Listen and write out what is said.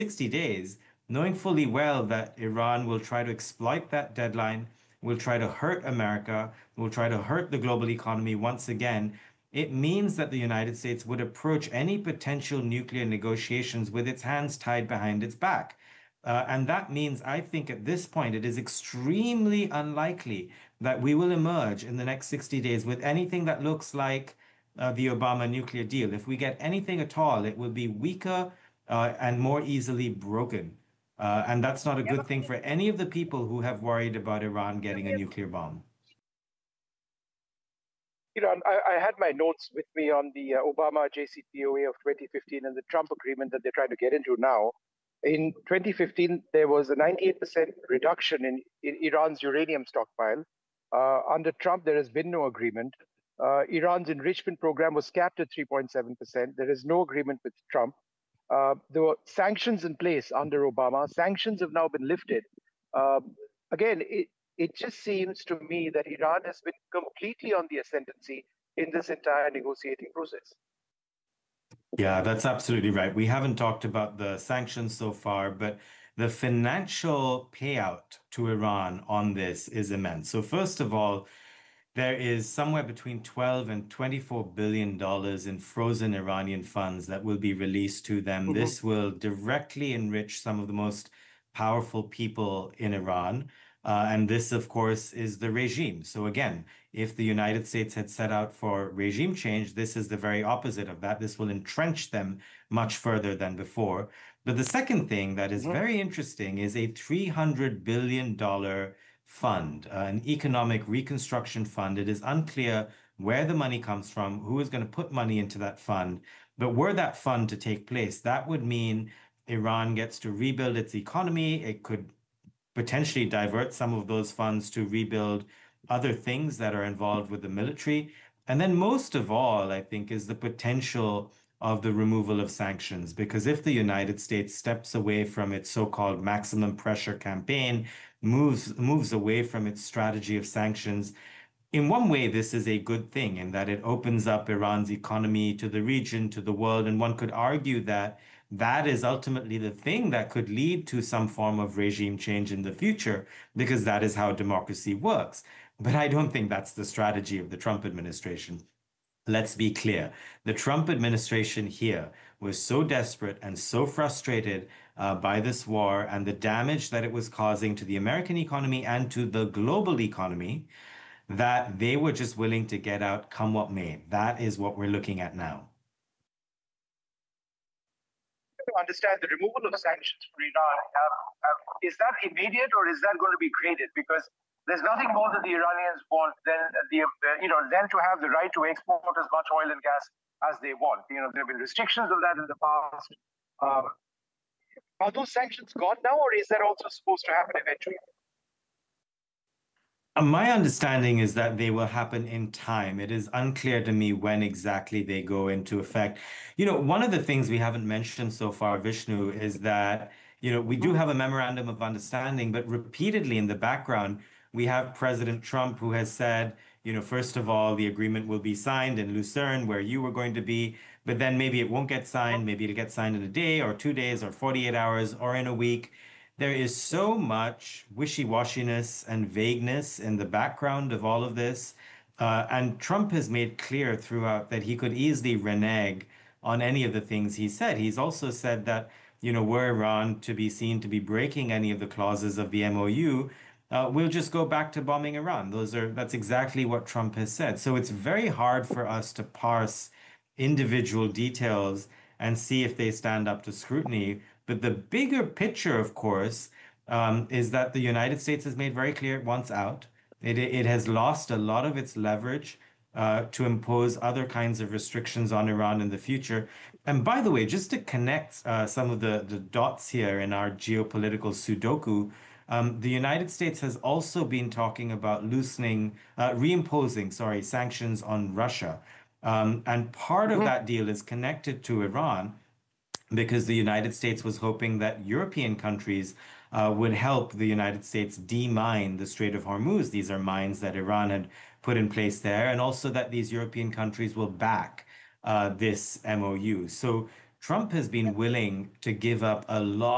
60 days, knowing fully well that Iran will try to exploit that deadline, will try to hurt America, will try to hurt the global economy once again, it means that the United States would approach any potential nuclear negotiations with its hands tied behind its back. And that means, I think at this point, it is extremely unlikely that we will emerge in the next 60 days with anything that looks like the Obama nuclear deal. If we get anything at all, it will be weaker and more easily broken. And that's not a Yeah, good thing for any of the people who have worried about Iran yeah, getting a yeah. nuclear bomb. I had my notes with me on the Obama JCPOA of 2015 and the Trump agreement that they're trying to get into now. In 2015, there was a 98% reduction in Iran's uranium stockpile. Under Trump, there has been no agreement. Iran's enrichment program was capped at 3.7%. There is no agreement with Trump. There were sanctions in place under Obama. Sanctions have now been lifted. Again, it just seems to me that Iran has been completely on the ascendancy in this entire negotiating process. Yeah, that's absolutely right. We haven't talked about the sanctions so far, but the financial payout to Iran on this is immense. So first of all, there is somewhere between 12 and $24 billion in frozen Iranian funds that will be released to them. Mhm. This will directly enrich some of the most powerful people in Iran. And this, of course, is the regime. So again, if the United States had set out for regime change, this is the very opposite of that. This will entrench them much further than before. But the second thing that is Mhm. very interesting is a $300 billion fund, an economic reconstruction fund. It is unclear where the money comes from, who is going to put money into that fund. But were that fund to take place, that would mean Iran gets to rebuild its economy. It could potentially divert some of those funds to rebuild other things that are involved with the military. And then, most of all, I think, is the potential of the removal of sanctions. Because if the United States steps away from its so-called maximum pressure campaign, moves away from its strategy of sanctions, in one way, this is a good thing in that it opens up Iran's economy to the region, to the world. And one could argue that that is ultimately the thing that could lead to some form of regime change in the future, because that is how democracy works. But I don't think that's the strategy of the Trump administration. Let's be clear. The Trump administration here was so desperate and so frustrated by this war and the damage that it was causing to the American economy and to the global economy that they were just willing to get out come what may. That is what we're looking at now. To understand the removal of sanctions for Iran, is that immediate or is that going to be graded? Because there's nothing more that the Iranians want than than to have the right to export as much oil and gas as they want. There have been restrictions of that in the past. Uh, are those sanctions gone now, or is that also supposed to happen eventually? My understanding is that they will happen in time. It is unclear to me when exactly they go into effect. One of the things we haven't mentioned so far, Vishnu, is that, we do have a memorandum of understanding, but repeatedly in the background, we have President Trump who has said, first of all, the agreement will be signed in Lucerne, where you were going to be, but then maybe it won't get signed. Maybe it'll get signed in a day or 2 days or 48 hours or in a week. There is so much wishy-washiness and vagueness in the background of all of this. And Trump has made clear throughout that he could easily renege on any of the things he said. He's also said that, were Iran to be seen to be breaking any of the clauses of the MOU, we'll just go back to bombing Iran. That's exactly what Trump has said. So it's very hard for us to parse individual details and see if they stand up to scrutiny. But the bigger picture, of course, is that the United States has made very clear it wants out. It has lost a lot of its leverage to impose other kinds of restrictions on Iran in the future. And by the way, just to connect some of the dots here in our geopolitical Sudoku, the United States has also been talking about reimposing, sorry, sanctions on Russia. And part of Mhm. that deal is connected to Iran because the United States was hoping that European countries would help the United States demine the Strait of Hormuz. These are mines that Iran had put in place there, and also that these European countries will back this MOU. So Trump has been willing to give up a lot.